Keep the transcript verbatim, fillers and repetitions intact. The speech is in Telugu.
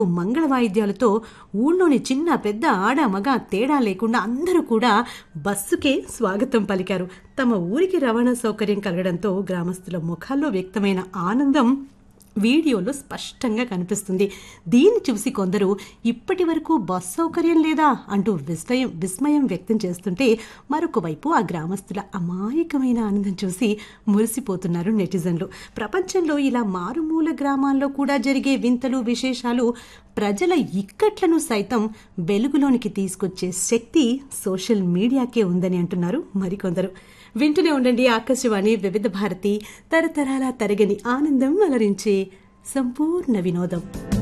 మంగళ వాయిద్యాలతో ఊళ్ళోని చిన్న పెద్ద ఆడ మగ తేడా లేకుండా అందరూ కూడా బస్సుకే స్వాగతం పలికారు. తమ ఊరికి రవాణా సౌకర్యం కలగడంతో గ్రామస్తుల ముఖాల్లో వ్యక్తమైన ఆనందం వీడియోలో స్పష్టంగా కనిపిస్తుంది. దీన్ని చూసి కొందరు ఇప్పటి వరకు బస్ సౌకర్యం లేదా అంటూ విస్మయం విస్మయం వ్యక్తం చేస్తుంటే, మరొక వైపు ఆ గ్రామస్తుల అమాయకమైన ఆనందం చూసి మురిసిపోతున్నారు నెటిజన్లు. ప్రపంచంలో ఇలా మారుమూల గ్రామాల్లో కూడా జరిగే వింతలు విశేషాలు ప్రజల ఇక్కట్లను సైతం వెలుగులోనికి తీసుకొచ్చే శక్తి సోషల్ మీడియాకే ఉందని అంటున్నారు మరికొందరు. వింటూనే ఉండండి ఆకాశవాణి వివిధ భారతి, తరతరాల తరగని ఆనందం అలరించే సంపూర్ణ వినోదం.